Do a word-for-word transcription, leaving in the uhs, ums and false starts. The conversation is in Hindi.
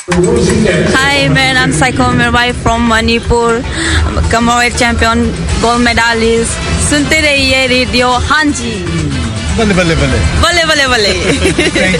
Hi, मेरा नाम psycho मिरवाई from Manipur, कमरवेट champion, gold medallist. सुनते रहिए रेडियो। हाँ जी, बल्ले बल्ले बल्ले बल्ले बल्ले बल्ले।